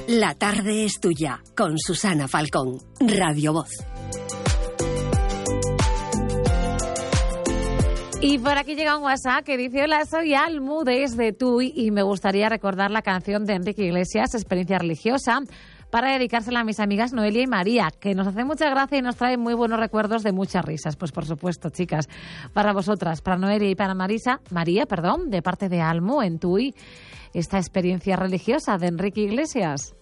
La tarde es tuya, con Susana Falcón, Radio Voz. Y por aquí llega un WhatsApp que dice: hola, soy Almu desde Tui y me gustaría recordar la canción de Enrique Iglesias, Experiencia Religiosa, para dedicársela a mis amigas Noelia y María, que nos hace mucha gracia y nos trae muy buenos recuerdos de muchas risas. Pues por supuesto, chicas, para vosotras, para Noelia y para María, de parte de Almu en Tui, esta Experiencia Religiosa de Enrique Iglesias.